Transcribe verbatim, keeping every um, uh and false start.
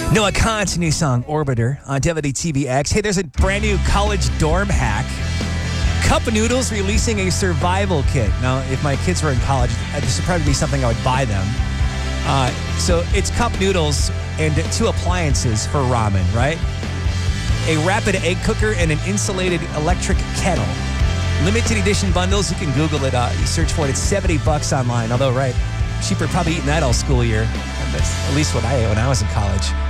Noah Kahn's new song, Orbiter, on W T V X. Hey, there's a brand new college dorm hack. Cup Noodles releasing a survival kit. Now, if my kids were in college, this would probably be something I would buy them. Uh, so it's cup noodles and two appliances for ramen, right? A rapid egg cooker and an insulated electric kettle. Limited edition bundles. You can Google it. Uh, you search for it. It's seventy bucks online. Although, right, cheaper probably eating that all school year. That's at least what I ate when I was in college.